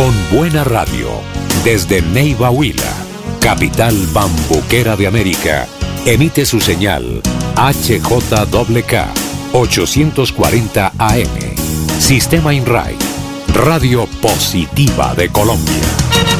con buena radio, desde Neiva Huila, capital bambuquera de América, emite su señal HJKK 840 AM. Sistema INRAI, Radio Positiva de Colombia.